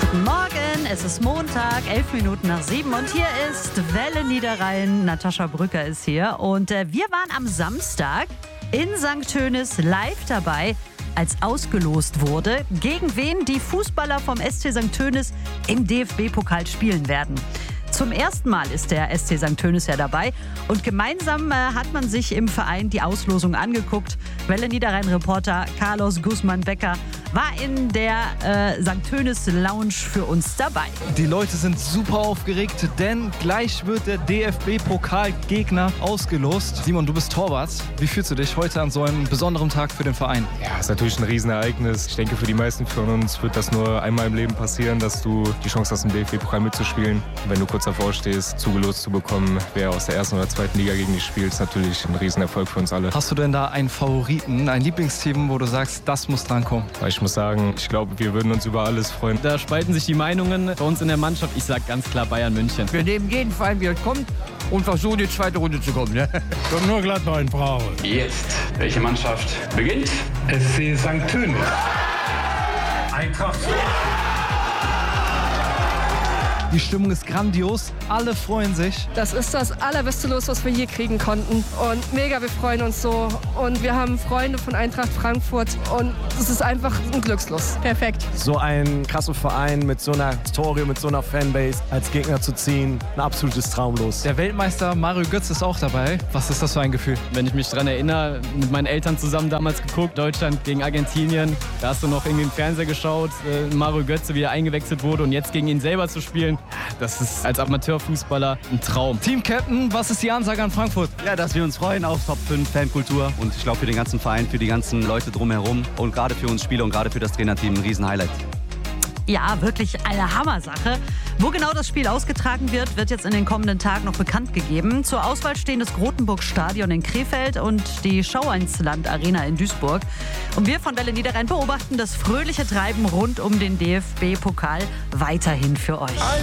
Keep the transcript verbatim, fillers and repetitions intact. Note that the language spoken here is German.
Guten Morgen, es ist Montag, elf Minuten nach sieben und hier ist Welle Niederrhein. Natascha Brücker ist hier und äh, wir waren am Samstag in Sankt Tönis live dabei, als ausgelost wurde, gegen wen die Fußballer vom S C Sankt Tönis im D F B-Pokal spielen werden. Zum ersten Mal ist der S C Sankt Tönis ja dabei und gemeinsam äh, hat man sich im Verein die Auslosung angeguckt. Welle Niederrhein-Reporter Carlos Guzman-Becker war in der äh, Sankt Tönis Lounge für uns dabei. Die Leute sind super aufgeregt, denn gleich wird der D F B-Pokalgegner ausgelost. Simon, du bist Torwart. Wie fühlst du dich heute an so einem besonderen Tag für den Verein? Ja, ist natürlich ein Riesenereignis. Ich denke, für die meisten von uns wird das nur einmal im Leben passieren, dass du die Chance hast, im D F B-Pokal mitzuspielen. Wenn du kurz davor stehst, zugelost zu bekommen, wer aus der ersten oder zweiten Liga gegen dich spielt, ist natürlich ein Riesenerfolg für uns alle. Hast du denn da einen Favoriten, ein Lieblingsteam, wo du sagst, das muss drankommen? Ich muss sagen, ich glaube, wir würden uns über alles freuen. Da spalten sich die Meinungen bei uns in der Mannschaft. Ich sage ganz klar Bayern München. Wir nehmen jeden Verein, wie er kommt, und versuchen, in die zweite Runde zu kommen. Ne? Kommt nur Gladbach in Frage. Jetzt, welche Mannschaft beginnt? S C Sankt Tönis. Eintracht. Die Stimmung ist grandios, alle freuen sich. Das ist das allerbeste Los, was wir je kriegen konnten. Und mega, wir freuen uns so. Und wir haben Freunde von Eintracht Frankfurt. Und es ist einfach ein Glückslos. Perfekt. So einen krassen Verein mit so einer Historie, mit so einer Fanbase als Gegner zu ziehen, ein absolutes Traumlos. Der Weltmeister Mario Götze ist auch dabei. Was ist das für ein Gefühl? Wenn ich mich daran erinnere, mit meinen Eltern zusammen damals geguckt, Deutschland gegen Argentinien. Da hast du noch irgendwie im Fernseher geschaut, äh, Mario Götze wieder eingewechselt wurde und jetzt gegen ihn selber zu spielen. Das ist als Amateurfußballer ein Traum. Team-Captain, was ist die Ansage an Frankfurt? Ja, dass wir uns freuen auf Top fünf Fankultur und ich glaube für den ganzen Verein, für die ganzen Leute drumherum und gerade für uns Spieler und gerade für das Trainerteam ein Riesen-Highlight. Ja, wirklich eine Hammersache. Wo genau das Spiel ausgetragen wird, wird jetzt in den kommenden Tagen noch bekannt gegeben. Zur Auswahl stehen das Grotenburg-Stadion in Krefeld und die Schauinsland-Arena in Duisburg. Und wir von Welle Niederrhein beobachten das fröhliche Treiben rund um den D F B-Pokal weiterhin für euch.